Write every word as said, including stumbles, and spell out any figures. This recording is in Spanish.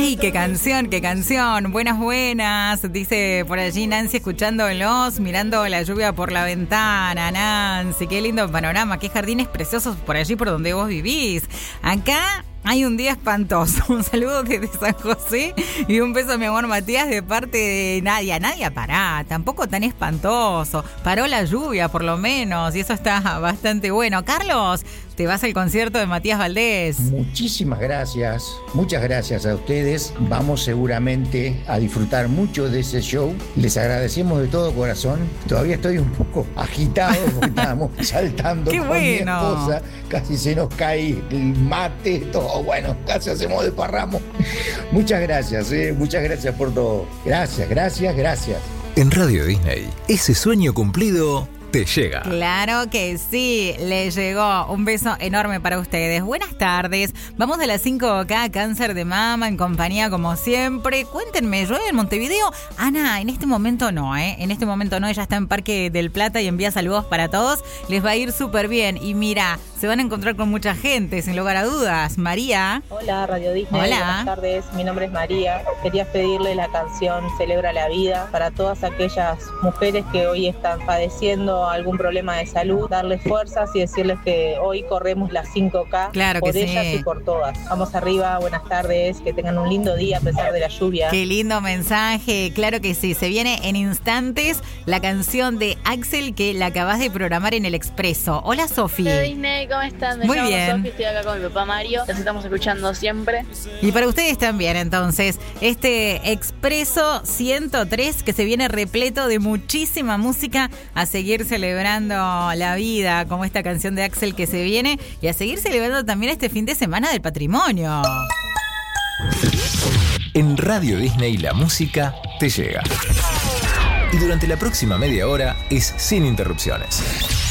¡Ay, qué canción, qué canción! Buenas, buenas. Dice por allí Nancy, escuchándolos, mirando la lluvia por la ventana. Nancy, qué lindo panorama, qué jardines preciosos por allí por donde vos vivís. Acá hay un día espantoso. Un saludo desde San José y un beso a mi amor Matías de parte de Nadia. Nadia, pará, tampoco tan espantoso. Paró la lluvia por lo menos y eso está bastante bueno. Carlos, te vas al concierto de Matías Valdés. Muchísimas gracias, muchas gracias a ustedes. Vamos seguramente a disfrutar mucho de ese show. Les agradecemos de todo corazón. Todavía estoy un poco agitado porque estábamos saltando ¡Qué con bueno! mi esposa. Casi se nos cae el mate, todo. Bueno, casi hacemos desparramo. Muchas gracias, eh, muchas gracias por todo. Gracias, gracias, gracias. En Radio Disney, ese sueño cumplido te llega. Claro que sí, le llegó. Un beso enorme para ustedes. Buenas tardes. Vamos a las cinco acá, Cáncer de Mama, en compañía como siempre. Cuéntenme, ¿llueve en Montevideo? Ana, en este momento no, ¿eh? En este momento no, ella está en Parque del Plata y envía saludos para todos. Les va a ir súper bien. Y mira, se van a encontrar con mucha gente, sin lugar a dudas. María. Hola, Radio Disney. Hola. Buenas tardes, mi nombre es María. Quería pedirle la canción Celebra la Vida para todas aquellas mujeres que hoy están padeciendo algún problema de salud, darles fuerzas y decirles que hoy corremos las cinco K Claro por que ellas sí. y por todas. Vamos arriba, buenas tardes, que tengan un lindo día a pesar de la lluvia. Qué lindo mensaje, claro que sí. Se viene en instantes la canción de Axel que la acabas de programar en el Expreso. Hola, Sofi. Hola Disney, ¿cómo están? Me Muy llamo bien. Sofi, estoy acá con mi papá Mario. Los estamos escuchando siempre. Y para ustedes también, entonces, este Expreso ciento tres que se viene repleto de muchísima música a seguir celebrando la vida, como esta canción de Axel que se viene, y a seguir celebrando también este fin de semana del patrimonio. En Radio Disney la música te llega. Y durante la próxima media hora es sin interrupciones.